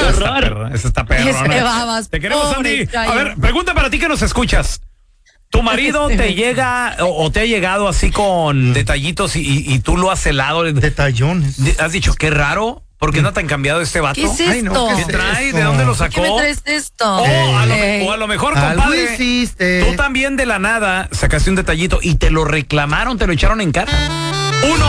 horror. Eso está perro. Ese babas, Te queremos, pobre Sandy. Chayo. A ver, pregunta para ti que nos escuchas. ¿Tu marido te llega o te ha llegado así con detallitos y tú lo has celado? Detallones. ¿Has dicho qué raro? ¿Por qué no tan cambiado este vato? ¿Qué es esto? Ay, no, ¿Qué trae? ¿De dónde lo ¿Por qué sacó? me traes esto? O a lo mejor, Algo compadre, hiciste. tú también de la nada sacaste un detallito y te lo reclamaron, te lo echaron en cara. 1